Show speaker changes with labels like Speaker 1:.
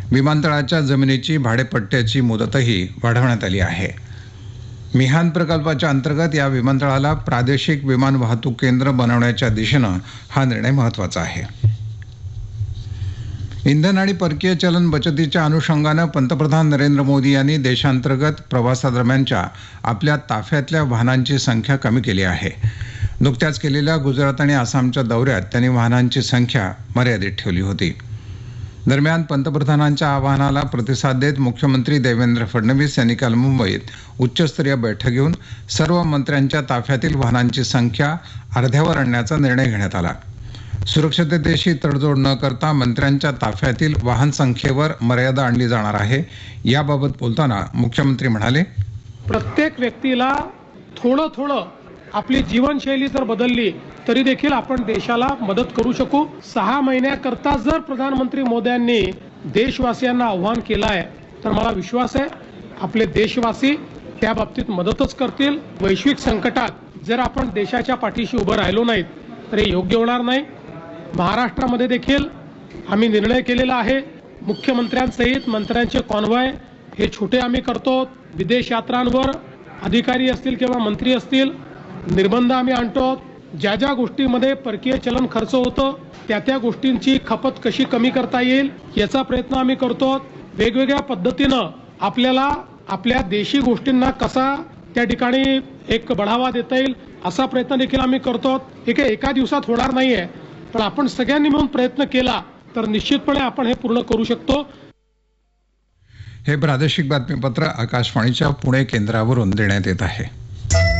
Speaker 1: विमानतळाच्या जमिनीची भाडेपट्ट्याची मुदतही वाढवण्यात आली आहे. मिहान प्रकल्पाच्या अंतर्गत या विमानतळाला प्रादेशिक विमान वाहतूक केंद्र बनवण्याच्या दिशेनं हा निर्णय महत्त्वाचा आहे. इंधन आणि परकीय चलन बचतीच्या अनुषंगानं पंतप्रधान नरेंद्र मोदी यांनी देशांतर्गत प्रवासादरम्यानच्या आपल्या ताफ्यातल्या वाहनांची संख्या कमी केली आहे. नुकत्याच केलेल्या गुजरात आणि आसामच्या दौऱ्यात त्यांनी वाहनांची संख्या मर्यादित ठेवली होती. दरम्यान पंतप्रधानांच्या आवाहनाला प्रतिसाद देत मुख्यमंत्री देवेंद्र फडणवीस यांनी काल मुंबईत उच्चस्तरीय बैठक घेऊन सर्व मंत्र्यांच्या ताफ्यातील वाहनांची संख्या अर्ध्यावर आणण्याचा निर्णय घेण्यात आला. सुरक्षिततेशी तडजोड न करता मंत्र्यांच्या ताफ्यातील वाहन संख्येवर मर्यादा आणली जाणार आहे. याबाबत बोलताना मुख्यमंत्री म्हणाले,
Speaker 2: प्रत्येक व्यक्तीला थोडं थोडं आपली जीवनशैली जर बदलली तरी देखील आपण देशाला मदत करू शकू. 6 महिन्याकरता जर प्रधानमंत्री मोदयांनी देशवासियांना आव्हान केलं आहे तर मला विश्वास आहे आपले देशवासी त्या बाबतीत मदतच करतील. वैश्विक संकटात जर आपण देशाच्या पाठीशी उभं राहिलो नाहीत तर हे योग्य होणार नाही. महाराष्ट्रामध्ये देखील आम्ही निर्णय केलेला आहे. मुख्यमंत्र्यांसहित मंत्र्यांचे कॉन्व्हॉय हे छोटे आम्ही करतो. विदेश यात्रांवर अधिकारी असतील किंवा मंत्री असतील निर्बंध आम्ही आणतो. ज्या ज्या गोष्टीमध्ये परकीय चलन खर्च होतं त्या त्या गोष्टींची खपत कशी कमी करता येईल याचा प्रयत्न आम्ही करतो. वेगवेगळ्या पद्धतीनं आपल्याला आपल्या देशी गोष्टींना कसा त्या ठिकाणी एक बढावा देता येईल असा प्रयत्न देखील आम्ही करतो. एका दिवसात होणार नाहीये, पण आपण सगळ्यांनी मिळून प्रयत्न केला तर निश्चितपणे आपण हे पूर्ण करू शकतो.
Speaker 1: हे प्रादेशिक बातमीपत्र आकाशवाणीच्या पुणे केंद्रावरून देण्यात येत आहे.